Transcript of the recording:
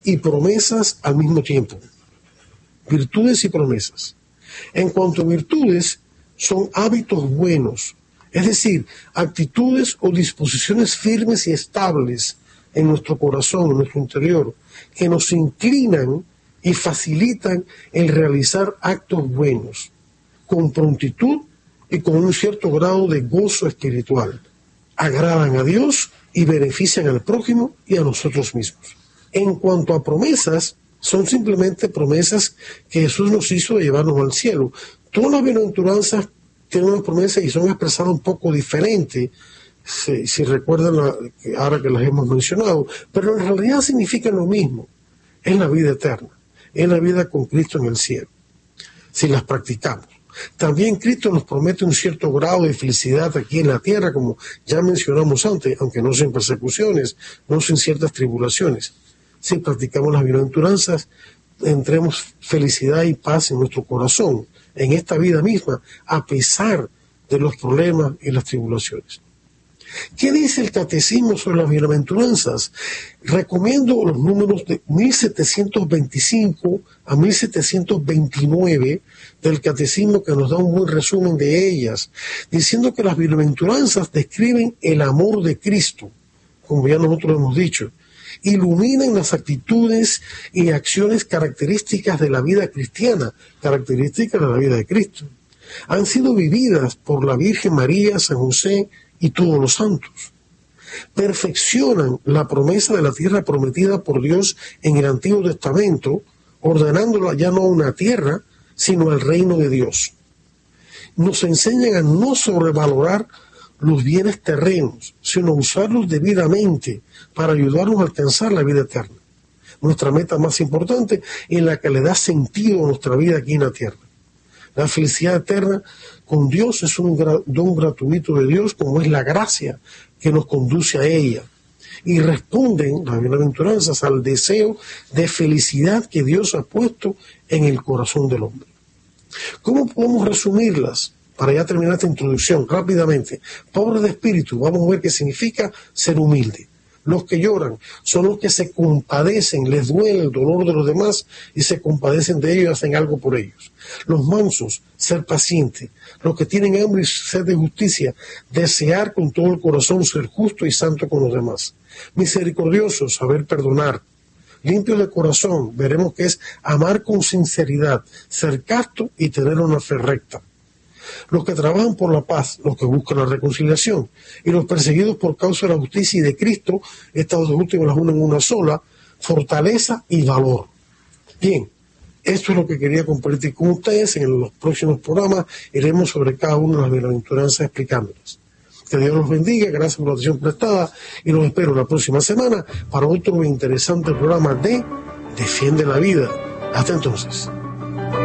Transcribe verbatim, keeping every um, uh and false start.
y promesas al mismo tiempo. Virtudes y promesas. En cuanto a virtudes, son hábitos buenos, es decir, actitudes o disposiciones firmes y estables en nuestro corazón, en nuestro interior, que nos inclinan y facilitan el realizar actos buenos, con prontitud y con un cierto grado de gozo espiritual. Agradan a Dios y benefician al prójimo y a nosotros mismos. En cuanto a promesas, son simplemente promesas que Jesús nos hizo de llevarnos al cielo. Todas las bienaventuranzas tienen una promesa y son expresadas un poco diferente, si, si recuerdan la, ahora que las hemos mencionado, pero en realidad significan lo mismo. Es la vida eterna, es la vida con Cristo en el cielo, si las practicamos. También Cristo nos promete un cierto grado de felicidad aquí en la tierra, como ya mencionamos antes, aunque no sin persecuciones, no sin ciertas tribulaciones. Si practicamos las bienaventuranzas, tendremos felicidad y paz en nuestro corazón, en esta vida misma, a pesar de los problemas y las tribulaciones. ¿Qué dice el Catecismo sobre las bienaventuranzas? Recomiendo los números de mil setecientos veinticinco a mil setecientos veintinueve del Catecismo, que nos da un buen resumen de ellas, diciendo que las bienaventuranzas describen el amor de Cristo, como ya nosotros hemos dicho, iluminan las actitudes y acciones características de la vida cristiana, características de la vida de Cristo. Han sido vividas por la Virgen María, San José y todos los santos. Perfeccionan la promesa de la tierra prometida por Dios en el Antiguo Testamento, ordenándola ya no a una tierra, sino al reino de Dios. Nos enseñan a no sobrevalorar los bienes terrenos, sino usarlos debidamente para ayudarnos a alcanzar la vida eterna. Nuestra meta más importante es la que le da sentido a nuestra vida aquí en la tierra. La felicidad eterna con Dios es un don gratuito de Dios, como es la gracia que nos conduce a ella. Y responden las bienaventuranzas al deseo de felicidad que Dios ha puesto en el corazón del hombre. ¿Cómo podemos resumirlas? Para ya terminar esta introducción, rápidamente. Pobre de espíritu, vamos a ver qué significa ser humilde. Los que lloran son los que se compadecen, les duele el dolor de los demás y se compadecen de ellos y hacen algo por ellos. Los mansos, ser pacientes. Los que tienen hambre y sed de justicia, desear con todo el corazón ser justo y santo con los demás. Misericordiosos, saber perdonar. Limpios de corazón, veremos que es amar con sinceridad, ser casto y tener una fe recta. Los que trabajan por la paz, los que buscan la reconciliación, y los perseguidos por causa de la justicia y de Cristo, estas dos últimas las unen en una sola, fortaleza y valor. Bien, esto es lo que quería compartir con ustedes. En los próximos programas iremos sobre cada una de las bienaventuranzas explicándolas. Que Dios los bendiga, gracias por la atención prestada, y los espero la próxima semana para otro interesante programa de Defiende la Vida. Hasta entonces.